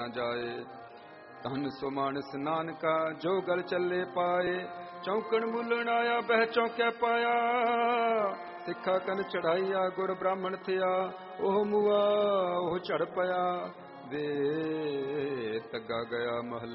ਨਾ ਜਾਏ। ਧਨ ਸੋ ਮਾਨਸ ਨਾਨਕਾ ਜੋ ਗਲ ਚੱਲੇ ਪਾਏ। ਚੌਂਕਣ ਮੂਲਣ ਆਇਆ ਬਹਿ ਚੌਂਕਿਆ ਪਾਇਆ। ਸਿੱਖਾ ਕਨ ਚੜਾਈਆ ਗੁਰ ਬ੍ਰਾਹਮਣ ਥਿਆ। ਉਹ ਮੁਆ ਉਹ ਝੜ ਪਿਆ ਵੇ ਤੱਗਾ ਗਿਆ ਮਹੱਲਾ।